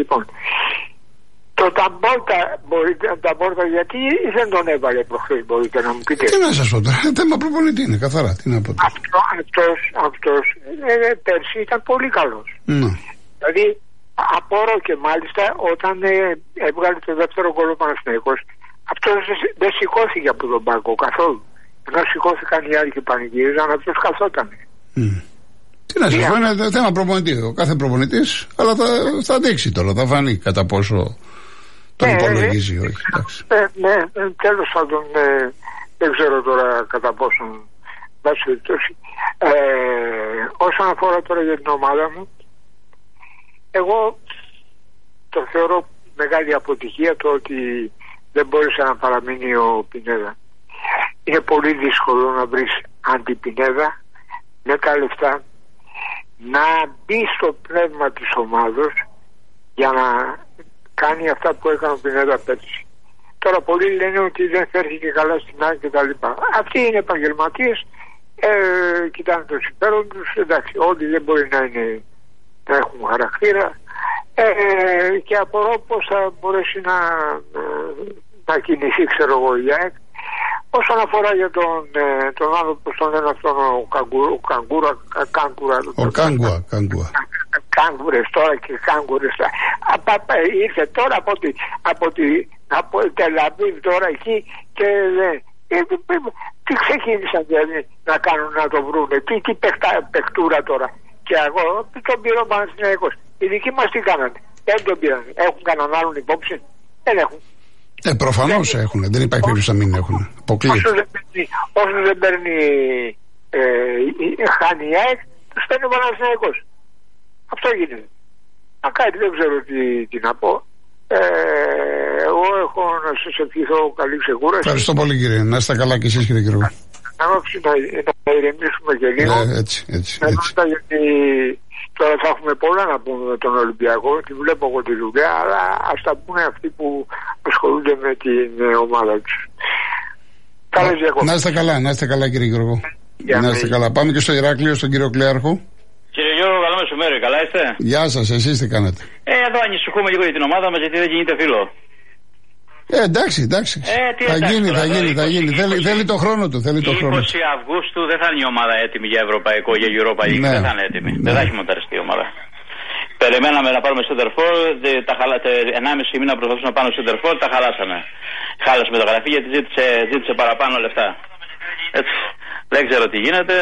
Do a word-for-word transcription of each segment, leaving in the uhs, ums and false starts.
Λοιπόν, το Ταμπόρτα, μπορείτε, Ταμπόρτα γιατί δεν τον έβαλε προχθές, μπορείτε να μου πείτε? Τι να σας πω τώρα, θέμα προπονητή είναι καθαρά, τι να πω τώρα. Αυτό, αυτός, αυτός ε, πέρσι ήταν πολύ καλός. Ναι. Δηλαδή απορώ και μάλιστα όταν ε, έβγαλε το δεύτερο γκολ ο Παναθηναϊκός, αυτός δεν σηκώθηκε από τον πάγκο καθόλου. Ενώ σηκώθηκαν οι άλλοι και πανηγύριζαν, αυτός καθότανε. Mm. Τι να σας πω, είναι θέμα προπονητή. Ο κάθε προπονητής, αλλά θα, θα δείξει τώρα, θα φανεί κατά πόσο τον ναι, υπολογίζει ή ε, όχι. Ε, ναι, ε, τέλος πάντων, ε, δεν ξέρω τώρα κατά πόσο βάσει περιπτώσει. Ε, όσον αφορά τώρα για την ομάδα μου, εγώ το θεωρώ μεγάλη αποτυχία το ότι δεν μπόρεσε να παραμείνει ο Πινέδα. Είναι πολύ δύσκολο να βρεις αντιπινέδα με τα λεφτά, να μπει στο πνεύμα της ομάδος για να κάνει αυτά που έκανε ο Πινέδα πέρσι. Τώρα πολλοί λένε ότι δεν φέρθηκε καλά στην ΑΕΚ και τα λοιπά. Αυτοί είναι επαγγελματίες, ε, κοιτάνε το συμφέρον τους, εντάξει, όλοι δεν μπορεί να, είναι, να έχουν χαρακτήρα, ε, και απορώ πως θα μπορέσει να, να κινηθεί, ξέρω εγώ, η ΑΕΚ. Όσον αφορά για τον, ε, τον άλλο που τον λένε αυτόν ο Καγκούρα, ο Καγκούρα, Κάγκουρα. Ο Κάγκουα, Κάγκουα. Κάγκουρες τώρα και Κάγκουρες. Ήρθε τώρα από τη, από τη, από Τελαβίβ τώρα εκεί και ε, ε, ε, τι ξεκίνησαν δηλαδή να κάνουν να το βρούνε, τι, τι παιχτά, παιχτούρα τώρα. Και εγώ τον πήρε ο Παναθηναϊκός. Οι δικοί μας τι κάνανε, δεν τον πήραν. Έχουν κανέναν άλλον υπόψη, δεν έχουν. Ε, προφανώς δεν έχουν, δεν υπάρχει περίπτωση να μην έχουν. Αποκλείεται. Όσο δεν παίρνει, όσο δεν παίρνει ε, χάνει η ΑΕΚ, τους παίρνει ο Παναθηναϊκός. Αυτό γίνεται. Να κάτι δεν ξέρω τι, τι να πω. Ε, εγώ έχω να σας ευχηθώ καλή ξεκούραση. Ευχαριστώ πολύ κύριε. Να είστε καλά και εσείς κύριε Γιώργο. Να, να, να ηρεμήσουμε και λίγο. Ε, έτσι, έτσι, να έτσι. δούμε γιατί τώρα θα έχουμε πολλά να πούμε με τον Ολυμπιακό. Τη βλέπω εγώ τη δουλειά, αλλά ας τα πούνε αυτοί που ασχολούνται με την ομάδα τους. Καλές διακοπές. Να είστε καλά, να είστε καλά κύριε Γιώργο. Για να είστε καλά. Πάμε και στο Ηράκλειο, στον κύριο Κλέαρχο. Κύριε Γιώργο, καλό μεσημέρι, καλά είστε? Γεια σας, εσείς τι κάνετε? Ε, εδώ ανησυχούμε λίγο για την ομάδα μας γιατί δεν γίνεται φίλο. Ε, εντάξει, εντάξει. Ε, τι θα εντάξει, γίνει, τώρα, θα γίνει, είκοσι, θα γίνει. είκοσι, θέλει, είκοσι, θέλει το χρόνο του. Θέλει το χρόνο του. είκοσι Αυγούστου δεν θα είναι η ομάδα έτοιμη για Ευρωπαϊκό, για Europa League. Ναι. Δεν θα είναι έτοιμη. Ναι. Δεν θα έχει μονταριστεί η ομάδα. Περιμέναμε να πάρουμε Σέντερφορ, ενάμιση μήνα προσπαθούσαμε να πάμε Σέντερφορ, τα χαλάσαμε. Χάλασε μεταγραφή γιατί ζήτησε, ζήτησε παραπάνω λεφτά. Έτσι. Δεν ξέρω τι γίνεται.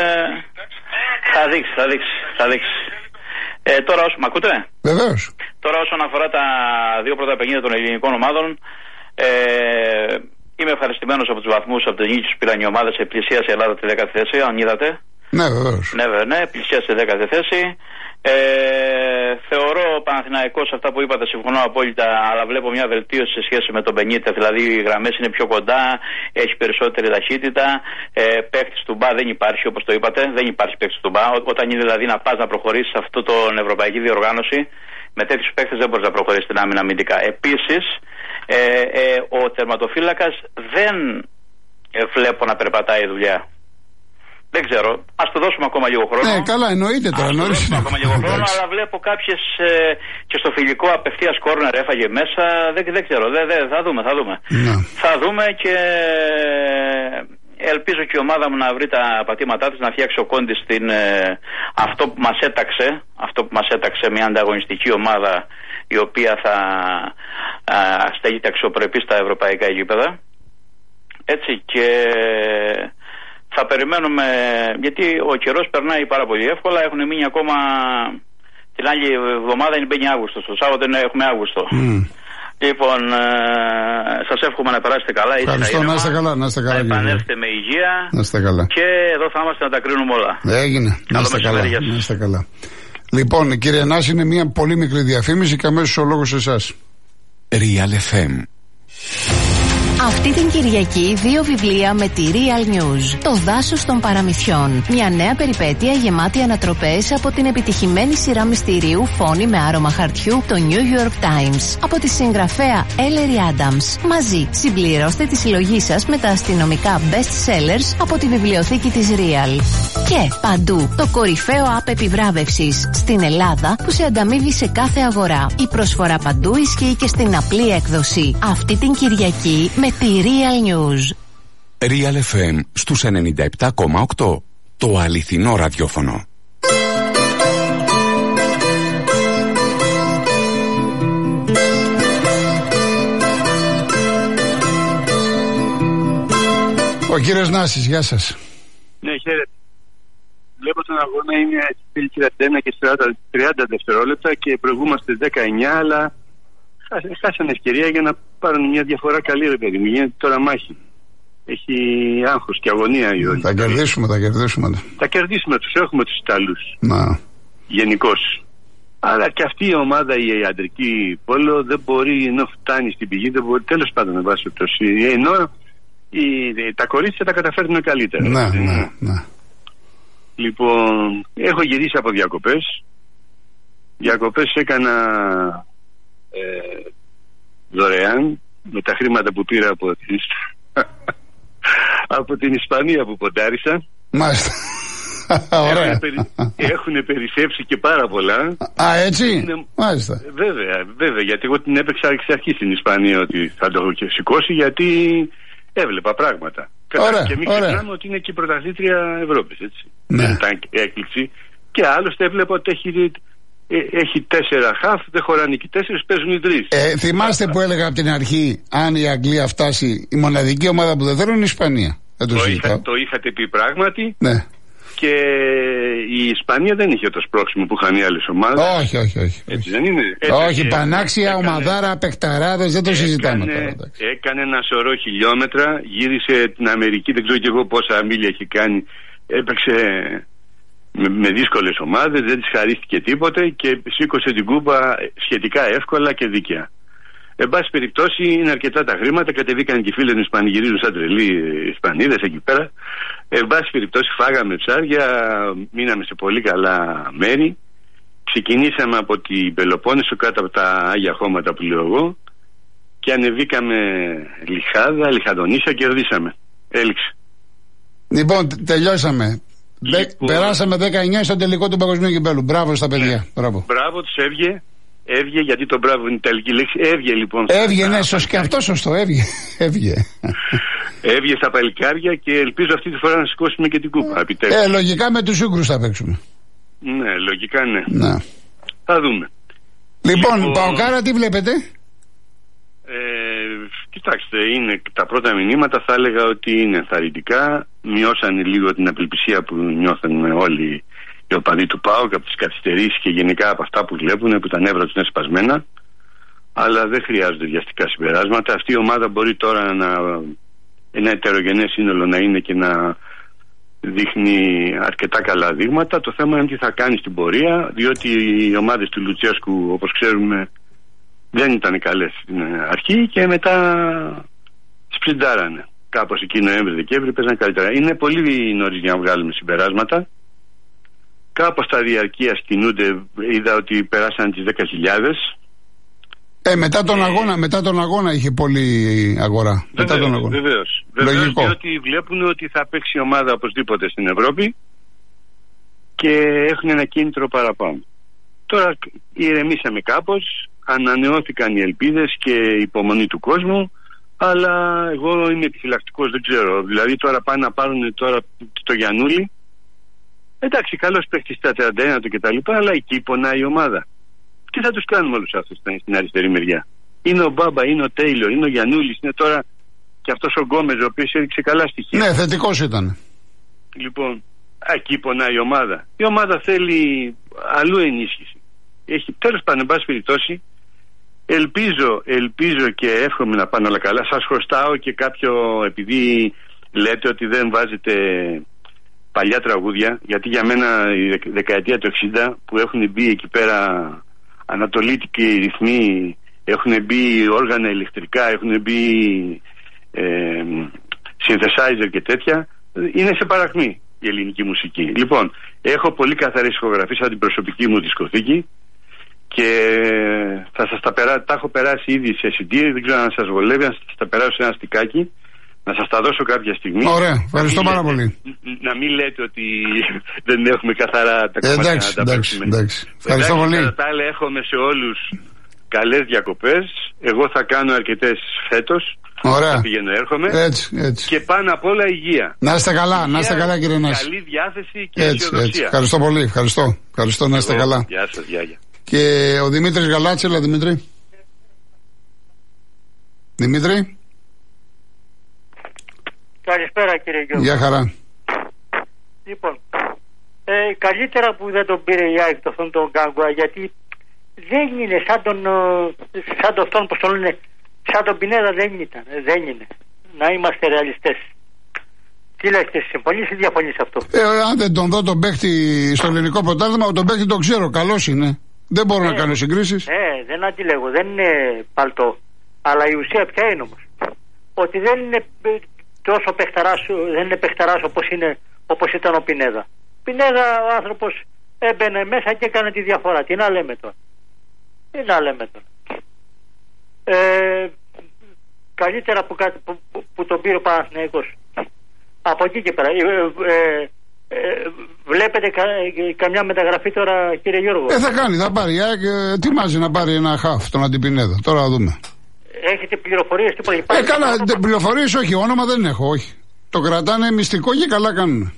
Θα δείξει, θα δείξει, θα δείξει. Ε, τώρα όσο, μ' ακούτε? Βεβαίως. Τώρα όσον αφορά τα δύο πρώτα παιχνίδια των ελληνικών ομάδων, ε, είμαι ευχαριστημένος από τους βαθμούς, από τις νίκες που πήραν οι ομάδες. Πλησίασε η Ελλάδα τη δέκατη θέση, αν είδατε. Ναι, βεβαίως. Ναι, βέβαια, ναι, πλησίασε τη δέκατη θέση. Ε, θεωρώ ο Παναθηναϊκός, αυτά που είπατε, συμφωνώ απόλυτα, αλλά βλέπω μια βελτίωση σε σχέση με τον Μπενίτεθ. Δηλαδή οι γραμμές είναι πιο κοντά, έχει περισσότερη ταχύτητα. Ε, παίκτης του μπα δεν υπάρχει, όπως το είπατε, δεν υπάρχει παίκτης του μπα. Όταν είναι δηλαδή να πας να προχωρήσεις σε αυτό την ευρωπαϊκή διοργάνωση, με τέτοιους παίκτες δεν μπορείς να προχωρήσεις στην άμυνα αμυντικά. Επίσης, ε, ε, ο τερματοφύλακας δεν ε, βλέπω να περπατάει η δουλειά. Δεν ξέρω. Ας το δώσουμε ακόμα λίγο χρόνο. Ναι, καλά, εννοείται τώρα. Ας το δώσουμε ακόμα λίγο χρόνο, αλλά βλέπω κάποιες ε, και στο φιλικό απευθείας κόρνερ έφαγε μέσα. Δεν, δεν ξέρω. Δεν, δεν, θα δούμε, θα δούμε. Ναι. Θα δούμε και ελπίζω και η ομάδα μου να βρει τα πατήματά της, να φτιάξει ο Κόντις στην, ε, αυτό που μας έταξε, αυτό που μας έταξε μια ανταγωνιστική ομάδα η οποία θα α, στέγεται αξιοπρεπή στα ευρωπαϊκά γήπεδα. Έτσι και θα περιμένουμε, γιατί ο καιρός περνάει πάρα πολύ εύκολα, έχουν μείνει ακόμα την άλλη εβδομάδα, είναι μπαίνει Αύγουστο, το Σάββατο έχουμε Αύγουστο. Mm. Λοιπόν, ε, σας εύχομαι να περάσετε καλά. Ευχαριστώ, να είστε καλά, να είστε καλά. Να επανέλθετε με υγεία. Να είστε καλά. Και εδώ θα είμαστε να τα κρίνουμε όλα. Έγινε, να είστε καλά, να είστε καλά. Λοιπόν, κύριε Νάση, είναι μια πολύ μικρή διαφήμιση και αμέσως ο λόγος σε εσάς. Real εφ εμ Αυτή την Κυριακή δύο βιβλία με τη Real News. Το δάσος των παραμυθιών. Μια νέα περιπέτεια γεμάτη ανατροπές από την επιτυχημένη σειρά μυστηρίου Φόνη με άρωμα χαρτιού, το New York Times. Από τη συγγραφέα Ellery Adams. Μαζί συμπληρώστε τη συλλογή σας με τα αστυνομικά best sellers από τη βιβλιοθήκη της Real. Και παντού το κορυφαίο app επιβράβευσης στην Ελλάδα που σε ανταμείβει σε κάθε αγορά. Η προσφορά παντού ισχύει και στην απλή έκδοση. Αυτή την Κυριακή με τη Real News. Real εφ εμ στους ενενήντα επτά κόμμα οκτώ. Το αληθινό ραδιόφωνο. Ο κύριος Νάσης, γεια σας. Ναι, χαίρετε. Βλέπω τον αγώνα είναι στις τριάντα ένα και τριάντα δευτερόλεπτα και προηγούμαστε δέκα εννιά, αλλά χάσανε ευκαιρία για να πάρουν μια διαφορά καλή, ρε παιδί μου. Γίνεται τώρα μάχη. Έχει άγχος και αγωνία η όλη. Θα κερδίσουμε, θα κερδίσουμε. Θα κερδίσουμε, τους έχουμε τους Ιταλούς. Να. Γενικώς. Αλλά και αυτή η ομάδα, η ιατρική πόλο, δεν μπορεί, ενώ φτάνει στην πηγή, δεν μπορεί, τέλος πάντων, να βάσει το ενώ οι, τα κορίτσια τα καταφέρνουν καλύτερα. Ναι, ναι, ναι. Λοιπόν, έχω γυρίσει από διακοπές. Διακοπές έκανα ε, δωρεάν με τα χρήματα που πήρα από την, από την Ισπανία που ποντάρισα. Μάλιστα. Ωραία. Έχουν, περι, έχουν περισσέψει και πάρα πολλά. Α, έτσι. Είναι, μάλιστα. Βέβαια, βέβαια, γιατί εγώ την έπαιξα εξ αρχής στην Ισπανία ότι θα το έχω σηκώσει, γιατί έβλεπα πράγματα. Ωραία, και μην ξεχνάμε ότι είναι και η πρωταθλήτρια Ευρώπης, έτσι. Ναι. Δεν ήταν έκπληξη. Και άλλωστε έβλεπα ότι έχει, έχει τέσσερα χαφ, δεν χωράνε και τέσσερις, παίζουν οι τρεις. Ε, θυμάστε που έλεγα από την αρχή, αν η Αγγλία φτάσει, η μοναδική ομάδα που δεν θέλουν είναι η Ισπανία. Δεν το, το, είχα, το είχατε πει πράγματι. Ναι. Και η Ισπανία δεν είχε το σπρώξιμο που είχαν οι άλλες ομάδες. Όχι, όχι, όχι. Έτσι δεν είναι. Όχι, πανάξια, έκανε, ομαδάρα, παικταράδες, δεν το έκανε, συζητάμε τώρα. Έκανε ένα σωρό χιλιόμετρα, γύρισε την Αμερική, δεν ξέρω και εγώ πόσα μίλια έχει κάνει. Έπαιξε με, με δύσκολες ομάδες, δεν της χαρίστηκε τίποτε και σήκωσε την κούπα σχετικά εύκολα και δίκαια. Εν πάση περιπτώσει είναι αρκετά τα χρήματα, κατεβήκαν και οι φίλοι μου γυρίζουν σαν τρελοί Ισπανίδες εκεί πέρα. Εν πάση περιπτώσει φάγαμε ψάρια, μείναμε σε πολύ καλά μέρη. Ξεκινήσαμε από την Πελοπόννησο κάτω από τα Άγια Χώματα που λέω εγώ και ανεβήκαμε Λιχάδα, Λιχαδονήσια, κερδίσαμε. Έληξε. Λοιπόν, τελειώσαμε. Λοιπόν, περάσαμε δεκαεννιά στο τελικό του παγκοσμίου κυπέλλου. Μπράβο στα παιδιά. Ναι. Μπράβο. Μπράβο, τους έβγε. Έβγε, γιατί το μπράβο είναι η τελική λέξη. Έβγε λοιπόν. Έβγε, ναι, σωστό και αυτό σωστό. Έβγε. Έβγε. Έβγε στα παλικάρια και ελπίζω αυτή τη φορά να σηκώσουμε και την κούπα. Ε, λογικά με τους Ούγκρους θα παίξουμε. Ναι, λογικά ναι. Να. Θα δούμε. Λοιπόν, λοιπόν Παοκάρα, τι βλέπετε? Ε, κοιτάξτε, είναι τα πρώτα μηνύματα, θα έλεγα ότι είναι ενθαρρυντικά. Μειώσανε λίγο την απελπισία που νιώθουν όλοι οι οπαδοί του ΠΑΟΚ από τις καθυστερήσεις και γενικά από αυτά που βλέπουν, που τα νεύρα τους είναι σπασμένα. Αλλά δεν χρειάζονται βιαστικά συμπεράσματα. Αυτή η ομάδα μπορεί τώρα να, ένα ετερογενές σύνολο να είναι και να δείχνει αρκετά καλά δείγματα. Το θέμα είναι τι θα κάνει στην πορεία, διότι οι ομάδες του Λουτσέσκου, όπως ξέρουμε, δεν ήταν καλές στην αρχή και μετά σπριντάρανε. Κάπως εκεί Νοέμβρη-Δεκέμβρη παίζαν καλύτερα. Είναι πολύ νωρίς για να βγάλουμε συμπεράσματα. Κάπως τα διαρκείας κινούνται, είδα ότι περάσαν τις δέκα χιλιάδες. Ε, μετά τον, ε, αγώνα, μετά τον αγώνα είχε πολύ αγορά. Βεβαίως, μετά τον αγώνα. Βεβαίως, βεβαίως, διότι βλέπουν ότι θα παίξει η ομάδα οπωσδήποτε στην Ευρώπη και έχουν ένα κίνητρο παραπάνω. Τώρα ηρεμήσαμε κάπως, ανανεώθηκαν οι ελπίδες και η υπομονή του κόσμου, αλλά εγώ είμαι επιφυλακτικός, δεν ξέρω. Δηλαδή τώρα πάνε να πάρουν τώρα το Γιαννούλη. Εντάξει, καλώς παίχτης στα τριάντα ένα του κτλ. Αλλά εκεί πονάει η ομάδα. Τι θα τους κάνουμε όλους αυτούς στην αριστερή μεριά? Είναι ο Μπάμπα, είναι ο Τέιλορ, είναι ο Γιαννούλης, είναι τώρα και αυτός ο Γκόμεζ, ο οποίος έδειξε καλά στοιχεία. Ναι, θετικός ήταν. Λοιπόν, εκεί πονάει η ομάδα. Η ομάδα θέλει αλλού ενίσχυση. Έχει, τέλος πάντων, εν πάση περιπτώσει, ελπίζω, ελπίζω και εύχομαι να πάνε όλα καλά. Σας χρωστάω και κάποιο, επειδή λέτε ότι δεν βάζετε παλιά τραγούδια, γιατί για μένα η δεκαετία του εξήντα που έχουν μπει εκεί πέρα ανατολίτικοι ρυθμοί, έχουν μπει όργανα ηλεκτρικά, έχουν μπει ε, synthesizer και τέτοια, είναι σε παρακμή η ελληνική μουσική. Λοιπόν, έχω πολύ καθαρές ηχογραφίες από την προσωπική μου δισκοθήκη και θα σας τα, περά... τα έχω περάσει ήδη σε σι ντι, δεν ξέρω αν σας βολεύει, να σας τα περάσω σε ένα στικάκι, να σας τα δώσω κάποια στιγμή. Ωραία, ευχαριστώ πάρα πολύ. Να μην λέτε ότι δεν έχουμε καθαρά τα κομμάτια εντάξει, να τα εντάξει, εντάξει. Ευχαριστώ εντάξει, πολύ. κατά τα άλλα, εύχομαι σε όλους καλές διακοπές. Εγώ θα κάνω αρκετές φέτος. Ωραία. Θα πηγαίνω, έρχομαι. Έτσι, έτσι. Και πάνω απ' όλα υγεία. Να είστε καλά, υγεία, να είστε καλά, κύριε Νάση. Καλή διάθεση και έτσι, αισιοδοξία. Έτσι. Ευχαριστώ πολύ, ευχαριστώ. Ευχαριστώ, να είστε Εγώ, καλά. Γεια σας, γεια, γεια. Και ο Δημήτρης Γαλάτση, έλα Δημήτρη. Δημήτρη. Καλησπέρα κύριε Γιώργο. Γεια χαρά. Λοιπόν, ε, καλύτερα που δεν τον πήρε η ΑΕΚ το αυτόν τον Γκάγκουα, γιατί δεν είναι σαν τον, σαν τον αυτόν που τον λένε, σαν τον Πινέδα δεν ήταν, δεν είναι. Να είμαστε ρεαλιστές. Τι λέτε, συμφωνείς ή διαφωνείς αυτό? Ε, αν δεν τον δω τον παίχτη στο ελληνικό πρωτάθλημα, τον παίχτη τον ξέρω, καλός είναι. Δεν μπορώ ε, να κάνω συγκρίσεις. Ε, δεν αντιλέγω, δεν είναι παλτό. Αλλά η ουσία ποια είναι όμως? Ότι δεν είναι τόσο παιχταράς, δεν είναι παιχταράς όπως, είναι, όπως ήταν ο Πινέδα. Πινέδα ο άνθρωπος έμπαινε μέσα και έκανε τη διαφορά. Τι να λέμε τώρα. Τι να λέμε τώρα. Ε, καλύτερα που, που, που, που τον πήρε ο Παναθηναϊκός. Από εκεί και πέρα. Ε, ε, ε, βλέπετε κα, καμιά μεταγραφή τώρα, κύριε Γιώργο? Ε, θα κάνει, θα πάρει. Ε, ετοιμάζει να πάρει ένα χαφ, τον Αντιπινέδα. Τώρα θα δούμε. Έχετε πληροφορίες, τίποτα? Ε, καλά, πληροφορίες όχι, όνομα δεν έχω, όχι. Το κρατάνε μυστικό και καλά κάνουν.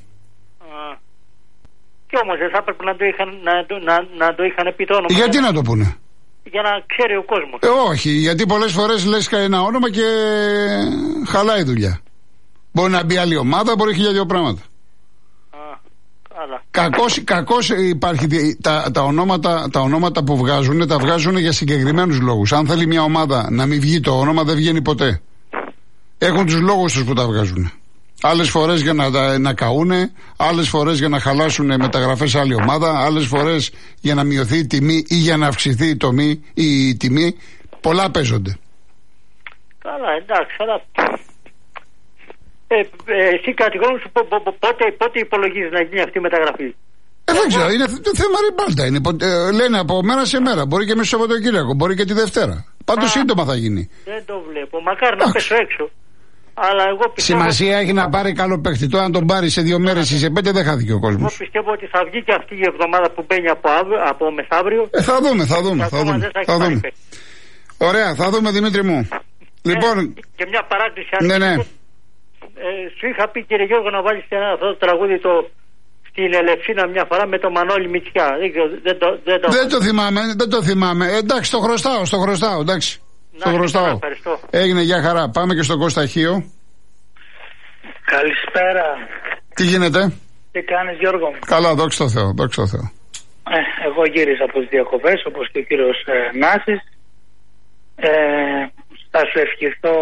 Και όμως δεν θα έπρεπε να το είχαν, να, να, να το είχαν πει το όνομα? Γιατί να το πούνε? Για να ξέρει ο κόσμος. Ε, όχι, γιατί πολλές φορές λες ένα όνομα και χαλάει η δουλειά. Μπορεί να μπει άλλη ομάδα, μπορεί χίλια δύο πράγματα. Κακώς, κακώς υπάρχει τα, τα, ονόματα, τα ονόματα που βγάζουν, τα βγάζουν για συγκεκριμένους λόγους. Αν θέλει μια ομάδα να μην βγει το όνομα, δεν βγαίνει ποτέ. Έχουν τους λόγους τους που τα βγάζουν. Άλλες φορές για να, να καούνε, άλλες φορές για να χαλάσουν μεταγραφές σε άλλη ομάδα, άλλες φορές για να μειωθεί η τιμή ή για να αυξηθεί η, τομή, η τιμή. Πολλά παίζονται. Καλά, εντάξει, αλλά Ε, ε, εσύ κατά τη γνώμη σου πότε, πότε υπολογίζεις να γίνει αυτή η μεταγραφή? Ε, δεν ξέρω, είναι το θέμα ριμπάλτα. Είναι, ε, λένε από μέρα σε μέρα. Μπορεί και μέσα στο Σαββατοκύριακο, μπορεί και τη Δευτέρα. Πάντως σύντομα θα γίνει. Δεν το βλέπω. Μακάρι να πέσω έξω. Αλλά εγώ πιστεύω... Σημασία έχει να πάρει καλό παίχτη. Τώρα, αν τον πάρει σε δύο μέρες ή σε πέντε, δεν χάθηκε ο κόσμος. Εγώ πιστεύω ότι θα βγει και αυτή η εβδομάδα που μπαίνει από, από μεθαύριο. Ε, θα δούμε, θα δούμε. Θα δούμε. Θα θα δούμε. Ωραία, θα δούμε, Δημήτρη μου. Ε, λοιπόν... Και μια παράκληση. Ναι, ναι. Ε, σου είχα πει, κύριε Γιώργο, να βάλεις ένα αυτό το τραγούδι το στην Ελευσίνα μια φορά με το Μανώλη Μητσιά. Δεν, δεν, το, δεν, το... δεν το θυμάμαι, δεν το θυμάμαι. Ε, εντάξει, το χρωστάω, στο χρωστάω, εντάξει. Να, στο χρωστάω. Έγινε, για χαρά. Πάμε και στον Κώστα Χίο. Καλησπέρα. Τι γίνεται? Τι κάνεις, Γιώργο? Καλά, δόξα τω Θεώ, δόξα τω Θεώ. Ε, εγώ γύρισα από τις διακοπές, όπως και ο κύριος ε, Νάσης. Ε, θα σου ευχηθώ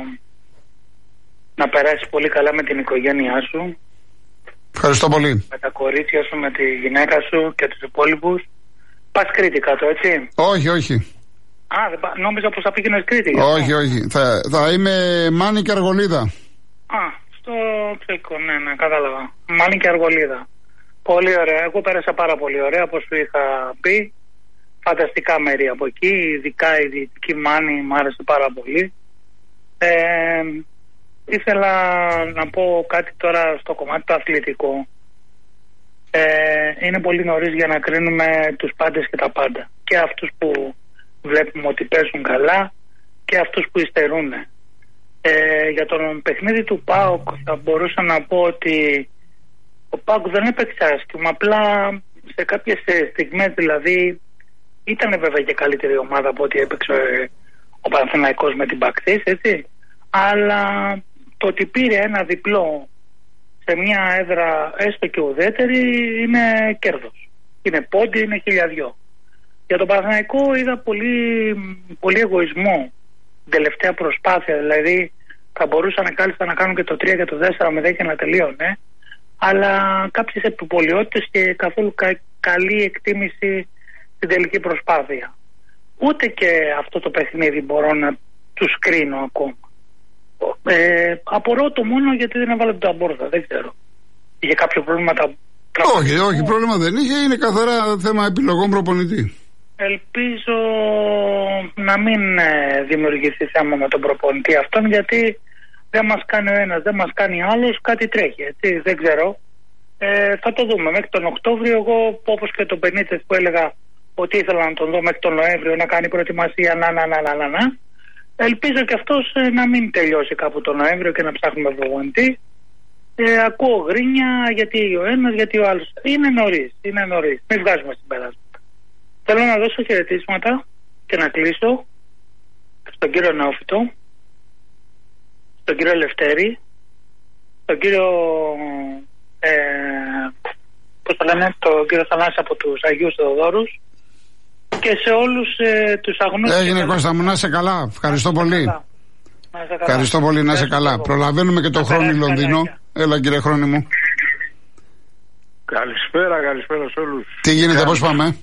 να περάσεις πολύ καλά με την οικογένειά σου. Ευχαριστώ πολύ. Με τα κορίτσια σου, με τη γυναίκα σου και τους υπόλοιπους. Πας Κρήτη κάτω, έτσι? Όχι, όχι. Α, δεν πα... νόμιζα πως θα πήγαινες Κρήτη. Όχι, όχι. Θα, θα είμαι Μάνη και Αργολίδα. Α, στο ψεκό, ναι, ναι, κατάλαβα. Μάνη και Αργολίδα. Πολύ ωραία. Εγώ πέρασα πάρα πολύ ωραία, όπως σου είχα πει. Φανταστικά μέρη από εκεί, ειδικά η Δυτική Μάνη μου άρεσε πάρα πολύ. Ε, ήθελα να πω κάτι τώρα στο κομμάτι του αθλητικό. Ε, είναι πολύ νωρίς για να κρίνουμε τους πάντες και τα πάντα. Και αυτούς που βλέπουμε ότι παίζουν καλά και αυτούς που υστερούν. Ε, για τον παιχνίδι του ΠΑΟΚ θα μπορούσα να πω ότι ο ΠΑΟΚ δεν έπαιξε άσχημα, απλά σε κάποιες στιγμές δηλαδή ήταν βέβαια και καλύτερη ομάδα από ό,τι έπαιξε ο Παναθηναϊκός με την Πακτής, έτσι, αλλά το ότι πήρε ένα διπλό σε μια έδρα έστω και ουδέτερη είναι κέρδος, είναι πόντι, είναι χιλιαδιό. Για τον Παναθηναϊκό είδα πολύ, πολύ εγωισμό την τελευταία προσπάθεια, δηλαδή θα μπορούσαν κάλλιστα να κάνουν και το τρία και το τέσσερα με δέκα να τελείωνε, αλλά κάποιες επιπολιότητες και καθόλου κα, καλή εκτίμηση στην τελική προσπάθεια. Ούτε και αυτό το παιχνίδι μπορώ να τους κρίνω ακόμα. Ε, απορώ το μόνο γιατί δεν έβαλε τον Ταμπόρδα, δεν ξέρω. Είχε κάποιο πρόβλημα τα... Όχι, όχι, πρόβλημα δεν είχε, είναι καθαρά θέμα επιλογών προπονητή. Ελπίζω να μην ε, δημιουργηθεί θέμα με τον προπονητή αυτόν, γιατί δεν μας κάνει ο ένας, δεν μας κάνει ο άλλος, κάτι τρέχει, έτσι, δεν ξέρω. Ε, θα το δούμε μέχρι τον Οκτώβριο. Εγώ, όπως και τον Μπενίτες που έλεγα ότι ήθελα να τον δω μέχρι τον Νοέμβριο να κάνει προετοιμασία, να, να, να, να, να, να. Ελπίζω και αυτός ε, να μην τελειώσει κάπου τον Νοέμβριο και να ψάχνουμε προπονητή. Ε, ακούω γκρίνια γιατί ο ένας, γιατί ο άλλος. Είναι νωρίς, είναι νωρίς. Μην βγάζουμε συμπεράσματα. Θέλω να δώσω χαιρετίσματα και να κλείσω στον κύριο Νεόφυτο, στον κύριο Λευτέρη, στον κύριο ε, πώς το λένε, τον κύριο Θανάση από τους Αγίους Θεοδόρους και σε όλους ε, τους αγνώστους. Έγινε Κώστα μου, να είσαι καλά. Ευχαριστώ πολύ. Ευχαριστώ πολύ, να είσαι καλά. Προλαβαίνουμε και το χρόνο Λονδίνο. Έλα κύριε Χρόνη μου. Καλησπέρα, καλησπέρα σε όλους. Τι γίνεται, πώς πάμε?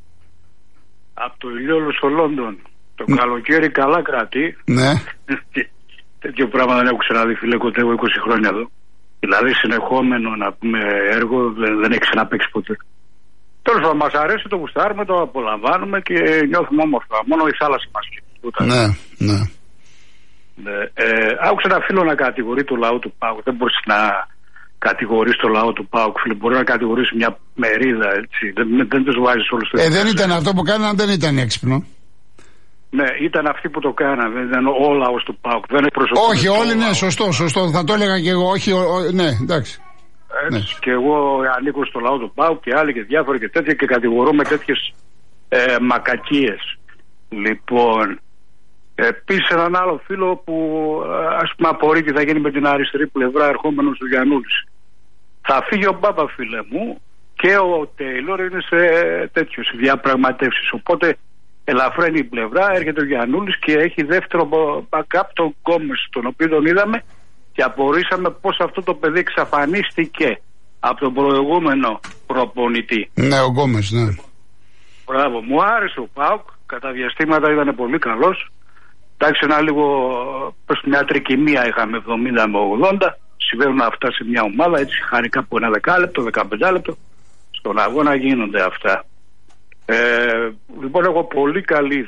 Από το ηλιόλου στο Λόντον. Το mm. καλοκαίρι καλά κρατεί. Ναι. Τέτοιο πράγμα δεν έχω ξαναδεί, φίλε, κοντεύω είκοσι χρόνια εδώ. Δηλαδή συνεχόμενο να πούμε έργο δεν, δεν έχει ξαναπαίξει ποτέ. Τέλος πάντων, μας αρέσει, το γουστάρουμε, το απολαμβάνουμε και νιώθουμε όμορφα. Μόνο η θάλασσα μας λείπει. Ναι, ναι. Ναι. Ε, άκουσα ένα φίλο να κατηγορεί το λαό του ΠΑΟΚ. Δεν μπορείς να κατηγορείς το λαό του ΠΑΟΚ, φίλε. Μπορεί να κατηγορείς μια μερίδα, έτσι. Δεν, δεν τους βάζεις όλους τους. Ε, δεν ήταν αυτό που κάνανε, δεν ήταν έξυπνο. Ναι, ήταν αυτοί που το κάνανε. Δεν ήταν ο λαός του ΠΑΟΚ. Δεν όχι, όλοι ναι, σωστό, σωστό. Θα το έλεγα και εγώ. Όχι, ο, ο, ναι, εντάξει. Έτσι, ναι. Και εγώ ανήκω στο λαό του ΠΑΟΚ και άλλοι και διάφοροι και τέτοια και κατηγορώ με τέτοιες ε, μακακίες. Λοιπόν, επίσης έναν άλλο φίλο που ας πούμε απορεί τι θα γίνει με την αριστερή πλευρά ερχόμενος του Γιαννούλης. Θα φύγει ο Μπάμπα, φίλε μου, και ο Τέιλορ είναι σε τέτοιους διαπραγματεύσεις. Οπότε ελαφραίνει η πλευρά, έρχεται ο Γιαννούλης και έχει δεύτερο backup τον Γκόμες, τον οποίο τον είδαμε και απορρίσαμε πως αυτό το παιδί εξαφανίστηκε από τον προηγούμενο προπονητή. Ναι, ο Γκόμες, ναι. Μπράβο, μου άρεσε ο ΠΑΟΚ, κατά διαστήματα ήταν πολύ καλός. Εντάξει, ένα λίγο προς μια τρικυμία είχαμε εβδομήντα με ογδόντα. Συμβαίνουν αυτά σε μια ομάδα, έτσι χαρικά από ένα δεκάλεπτο, δεκαπέντε λεπτό. Στον αγώνα γίνονται αυτά. Ε, λοιπόν, έχω πολύ καλή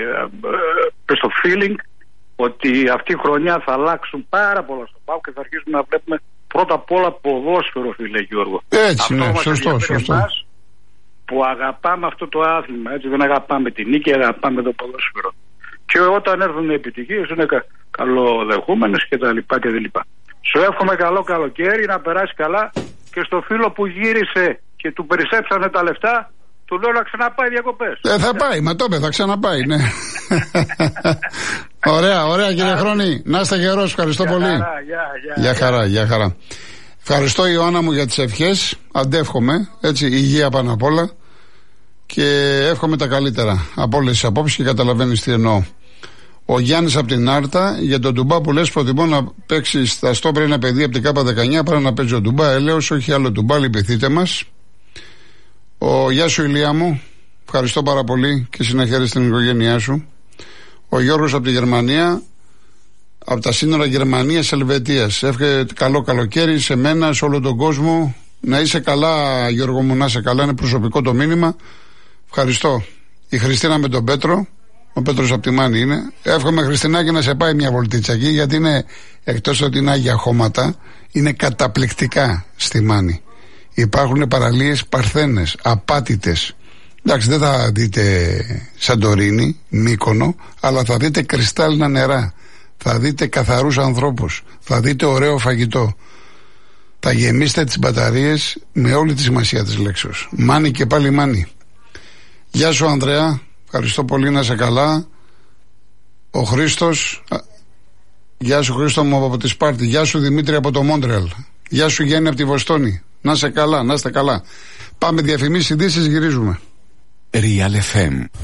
ε, στο feeling ότι αυτή η χρονιά θα αλλάξουν πάρα πολλά στο ΠΑΟΚ και θα αρχίσουμε να βλέπουμε πρώτα απ' όλα ποδόσφαιρο, φίλε Γιώργο. Έτσι, αυτό ναι, σωστό, σωστό. Εμάς, που αγαπάμε αυτό το άθλημα, έτσι, δεν αγαπάμε την νίκη, αγαπάμε το ποδόσφαιρο. Και όταν έρθουν οι επιτυχίες είναι κα, καλοδεχούμενες και τα λοιπά και τα λοιπά. Σου εύχομαι καλό καλοκαίρι, να περάσει καλά και στο φίλο που γύρισε και του περισσέψανε τα λεφτά, του λέω να ξαναπάει διακοπές. Ε, θα πάει, μα το είπε, θα ξαναπάει, ναι. Ωραία, ωραία κύριε Χρόνη. Να είστε γερός, ευχαριστώ πολύ. Χαρά, για, για, για χαρά, για χαρά. Ευχαριστώ Ιωάννα μου για τις ευχές. Αντεύχομαι, έτσι, υγεία πάνω απ' όλα. Και εύχομαι τα καλύτερα από όλες τις απόψεις και καταλαβαίνεις τι εννοώ. Ο Γιάννης από την Άρτα, για τον Ντουμπά που λες, προτιμώ να παίξει στα στόπερ ένα παιδί από την ΚΑΠΑ δεκαεννιά παρά να παίζει ο Ντουμπά. Έλεος, όχι άλλο Ντουμπά, λυπηθείτε μας. Ο Γεια σου Ηλία μου, ευχαριστώ πάρα πολύ και συνεχέρι στην οικογένειά σου. Ο Γιώργος από τη Γερμανία, από τα σύνορα Γερμανίας-Ελβετίας. Εύχομαι καλό καλοκαίρι σε μένα, σε όλο τον κόσμο. Να είσαι καλά, Γιώργο μου, να είσαι καλά. Είναι προσωπικό το μήνυμα. Ευχαριστώ. Η Χριστίνα με τον Πέτρο. Ο Πέτρος από τη Μάνη είναι. Εύχομαι, Χριστινάκη, να σε πάει μια βολτίτσα εκεί, γιατί είναι, εκτός ότι είναι άγια χώματα, είναι καταπληκτικά στη Μάνη. Υπάρχουν παραλίες παρθένες, απάτητες. Εντάξει, δεν θα δείτε Σαντορίνη, Μύκονο, αλλά θα δείτε κρυστάλλινα νερά. Θα δείτε καθαρούς ανθρώπους. Θα δείτε ωραίο φαγητό. Θα γεμίσετε τις μπαταρίες με όλη τη σημασία της λέξεως. Μάνη και πάλι Μάνη. Γεια σου Ανδρέα, ευχαριστώ πολύ, να είσαι καλά. Ο Χρήστος, γεια σου Χρήστο μου από τη Σπάρτη. Γεια σου Δημήτρη από το Μόντρεαλ. Γεια σου Γιάννη από τη Βοστόνη. Να είσαι καλά, να είστε καλά. Πάμε διαφημίσεις, ειδήσεις, γυρίζουμε. Real εφ εμ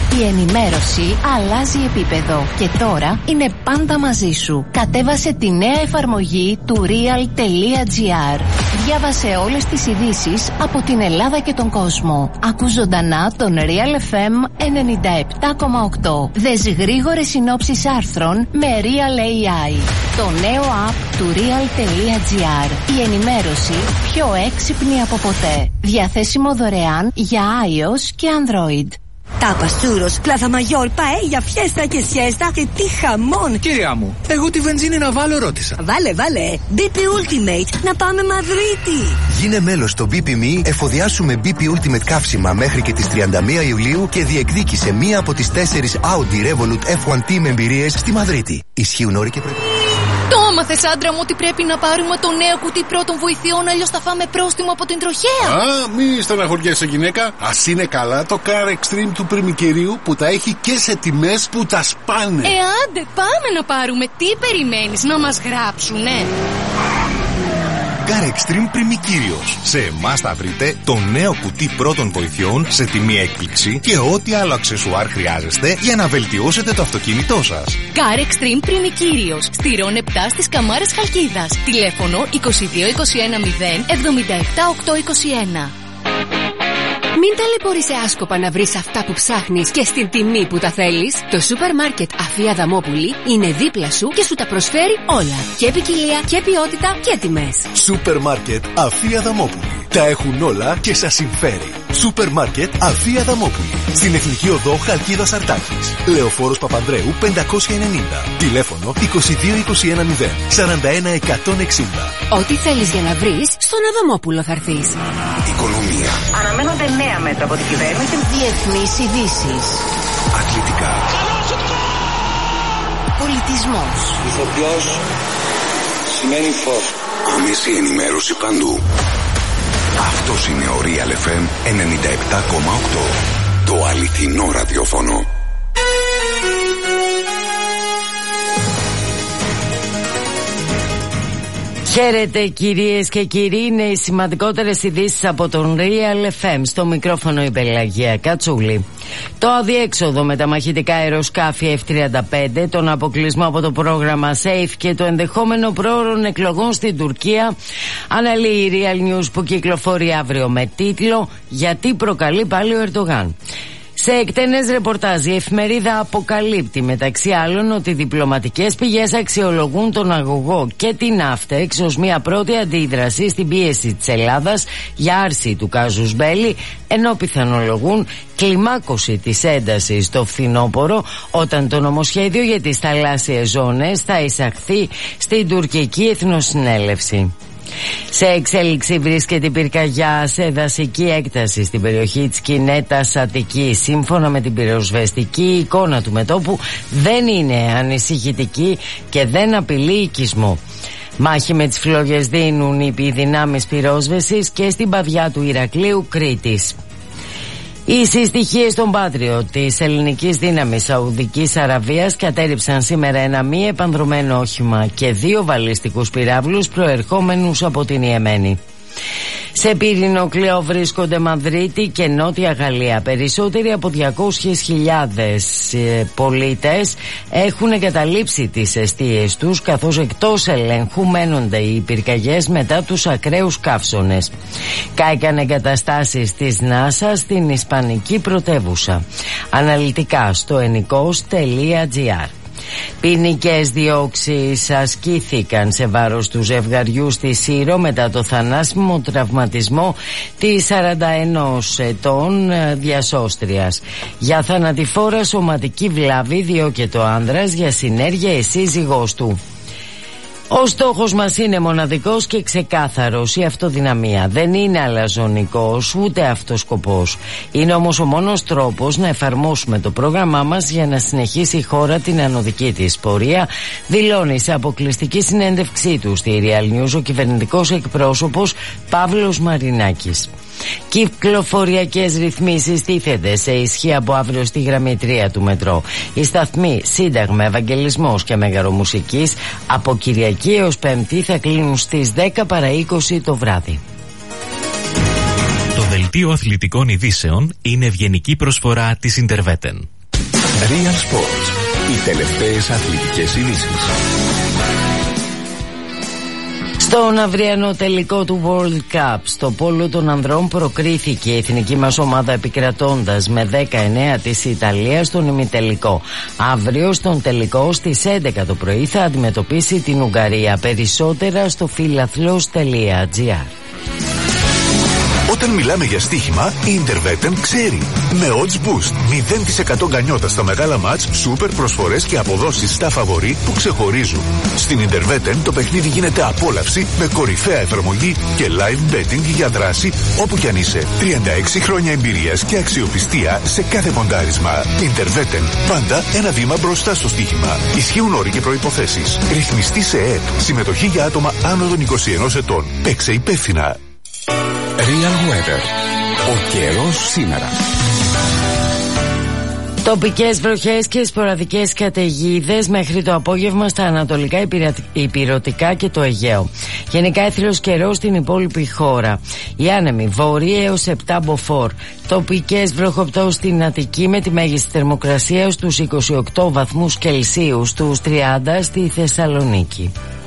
Η ενημέρωση αλλάζει επίπεδο και τώρα είναι πάντα μαζί σου. Κατέβασε τη νέα εφαρμογή του real.gr. Διάβασε όλες τις ειδήσεις από την Ελλάδα και τον κόσμο. Ακούς ζωντανά τον Real εφ εμ ενενήντα επτά κόμμα οκτώ. Δες γρήγορες συνόψεις άρθρων με Real έι άι. Το νέο app του real.gr. Η ενημέρωση πιο έξυπνη από ποτέ. Διαθέσιμο δωρεάν για iOS και Android. Tapas, churros, plaza mayor, paella, fiesta και siesta και τι χαμόν. Κυρία μου, εγώ τη βενζίνη να βάλω ρώτησα. Βάλε, βάλε. μπι πι Ultimate, να πάμε Μαδρίτη. Γίνε μέλος στο μπι πι εμ ι, εφοδιάσου με μπι πι Ultimate καύσιμα μέχρι και τις τριάντα μία Ιουλίου και διεκδίκησε μία από τις τέσσερις Audi Revolut εφ ουάν τι με εμπειρίες στη Μαδρίτη. Ισχύουν όροι και προϋποθέσεις. Το έμαθες, άντρα μου, ότι πρέπει να πάρουμε το νέο κουτί πρώτων βοηθειών, αλλιώς θα φάμε πρόστιμο από την τροχέα. Α, μη στεναχωριέσαι, γυναίκα. Ας είναι καλά το Car Extreme του Πριμικυρίου που τα έχει και σε τιμές που τα σπάνε. Ε, άντε, πάμε να πάρουμε. Τι περιμένεις, να μας γράψουνε? Car Extreme Πριμικύριος. Σε εμάς θα βρείτε το νέο κουτί πρώτων βοηθειών σε τιμή έκπληξη και ό,τι άλλο αξεσουάρ χρειάζεστε για να βελτιώσετε το αυτοκίνητό σας. Car Extreme Πριμικύριος. Στηρών επτά στις Καμάρες Χαλκίδας. Τηλέφωνο είκοσι δύο είκοσι ένα μηδέν εβδομήντα επτά οκτακόσια είκοσι ένα. Μην ταλαιπωρείσαι άσκοπα να βρεις αυτά που ψάχνεις και στην τιμή που τα θέλεις. Το σούπερ μάρκετ Αφία Αδαμόπουλη είναι δίπλα σου και σου τα προσφέρει όλα. Και ποικιλία και ποιότητα και τιμές. Σούπερ μάρκετ Αφία Αδαμόπουλη. Τα έχουν όλα και σας συμφέρει. Σούπερ μάρκετ Αφία Αδαμόπουλη. Στην Εθνική Οδό Χαλκίδας Αρτάκης. Λεωφόρος Παπανδρέου πεντακόσια ενενήντα. Τηλέφωνο είκοσι δύο είκοσι ένα μηδέν σαράντα ένα εκατόν εξήντα. Ό,τι θέλεις για να βρεις, στον Αδαμόπουλο θα έρθεις. Οικονομία. Αναμένονται νέα μέτρα από την κυβέρνηση. Διεθνείς ειδήσεις. Αθλητικά. Πολιτισμός. Ηθοποιός σημαίνει φως. Άμεση ενημέρωση παντού. Αυτός είναι ο Real εφ εμ ενενήντα επτά κόμμα οκτώ. Το αληθινό ραδιόφωνο. Χαίρετε κυρίες και κύριοι, είναι οι σημαντικότερες ειδήσεις από τον Real εφ εμ. Στο μικρόφωνο η Πελαγία Κατσούλη. Το αδιέξοδο με τα μαχητικά αεροσκάφη εφ τριάντα πέντε, τον αποκλεισμό από το πρόγραμμα SAFE και το ενδεχόμενο πρόωρων εκλογών στην Τουρκία, αναλύει η Real News που κυκλοφορεί αύριο με τίτλο «Γιατί προκαλεί πάλι ο Ερντογάν». Σε εκτενές ρεπορτάζ η εφημερίδα αποκαλύπτει μεταξύ άλλων ότι διπλωματικές πηγές αξιολογούν τον αγωγό και την Ναύτεξ ως μια πρώτη αντίδραση στην πίεση της Ελλάδας για άρση του κάζους μπέλι, ενώ πιθανολογούν κλιμάκωση της έντασης στο φθινόπωρο όταν το νομοσχέδιο για τις θαλάσσιες ζώνες θα εισαχθεί στην τουρκική εθνοσυνέλευση. Σε εξέλιξη βρίσκεται η πυρκαγιά σε δασική έκταση στην περιοχή της Κινέτας Αττικής. Σύμφωνα με την πυροσβεστική εικόνα του μετώπου δεν είναι ανησυχητική και δεν απειλεί οικισμό. Μάχη με τις φλόγες δίνουν οι δυνάμεις πυρόσβεσης και στην παδιά του Ηρακλείου Κρήτης. Οι συστοιχίες των Πάτριο της ελληνικής δύναμης Σαουδικής Αραβίας κατέριψαν σήμερα ένα μη επανδρωμένο όχημα και δύο βαλιστικούς πυράβλους προερχόμενους από την Ιεμένη. Σε πύρινο κλειό βρίσκονται Μαδρίτη και Νότια Γαλλία. Περισσότεροι από διακόσιες χιλιάδες ε, πολίτες έχουν εγκαταλείψει τις εστίες τους, καθώς εκτός ελέγχου μένονται οι πυρκαγιές μετά τους ακραίους καύσονες. Κάηκαν εγκαταστάσεις της NASA στην ισπανική πρωτεύουσα. Αναλυτικά στο ενικός τελεία τζι άρ. Ποινικές διώξεις ασκήθηκαν σε βάρος του ζευγαριού στη Σύρο μετά το θανάσιμο τραυματισμό της σαράντα ενός ετών διασώστριας. Για θανατηφόρα σωματική βλάβη διώκεται ο άνδρας για συνέργεια η σύζυγός του. Ο στόχος μας είναι μοναδικός και ξεκάθαρος. Η αυτοδυναμία δεν είναι αλαζονικός ούτε αυτός σκοπός. Είναι όμως ο μόνος τρόπος να εφαρμόσουμε το πρόγραμμά μας για να συνεχίσει η χώρα την ανωδική της πορεία, δηλώνει σε αποκλειστική συνέντευξή του στη Real News ο κυβερνητικός εκπρόσωπος Παύλος Μαρινάκης. Κυκλοφοριακές ρυθμίσεις τίθενται σε ισχύ από αύριο στη γραμμή τρία του μετρό. Οι σταθμοί Σύνταγμα, Ευαγγελισμός και Μεγαρομουσικής από Κυριακή έως Πέμπτη θα κλείνουν στις δέκα παρά είκοσι το βράδυ. Το δελτίο αθλητικών ειδήσεων είναι ευγενική προσφορά της Interveten. Real Sports. Οι τελευταίες αθλητικές ειδήσεις. Στον αυριανό τελικό του World Cup στο πόλο των ανδρών προκρίθηκε η εθνική μας ομάδα επικρατώντας με δεκαεννέα της Ιταλίας στον ημιτελικό. Αύριο στον τελικό στις έντεκα το πρωί θα αντιμετωπίσει την Ουγγαρία. Περισσότερα στο φιλαθλός τελεία τζι άρ. Όταν μιλάμε για στοίχημα, η Interveten ξέρει. Με Odds Boost, μηδέν τοις εκατό γκανιότα στα μεγάλα μάτς, σούπερ προσφορές και αποδόσεις στα φαβορί που ξεχωρίζουν. Στην Interveten το παιχνίδι γίνεται απόλαυση με κορυφαία εφαρμογή και live betting για δράση όπου κι αν είσαι. τριάντα έξι χρόνια εμπειρίας και αξιοπιστία σε κάθε ποντάρισμα. Interveten, πάντα ένα βήμα μπροστά στο στοίχημα. Ισχύουν όροι και προϋποθέσεις. Ρυθμιστή σε ΕΕΠ. Συμμετοχή για άτομα άνω των είκοσι ενός ετών. Παίξε υπεύθυνα. Real Weather. Ο καιρός σήμερα. Τοπικές βροχές και σποραδικές καταιγίδες μέχρι το απόγευμα στα ανατολικά ηπειρωτικά και το Αιγαίο. Γενικά έθριος καιρός στην υπόλοιπη χώρα. Οι άνεμοι βόρειοι έως επτά μποφόρ. Τοπικές βροχοπτώσεις στην Αττική με τη μέγιστη θερμοκρασία στους είκοσι οκτώ βαθμούς Κελσίου, στους τριάντα στη Θεσσαλονίκη.